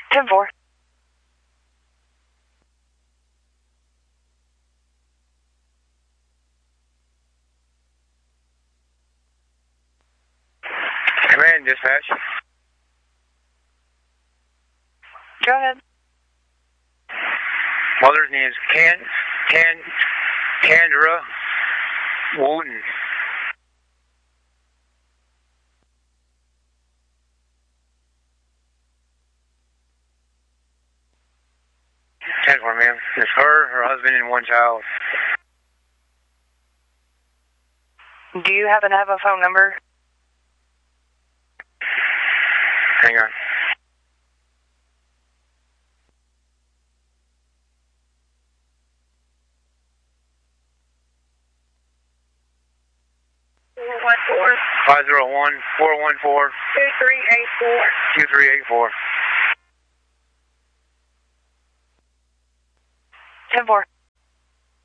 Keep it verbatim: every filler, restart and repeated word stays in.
ten four. Command, dispatch. Go ahead. Mother's name is Can, Can, Kendra Wooten. ten four, ma'am. It's her, her husband, and one child. Do you happen to have a phone number? Hang on. four one four. five zero one, four one four. two three eight four. two three eight four. ten four.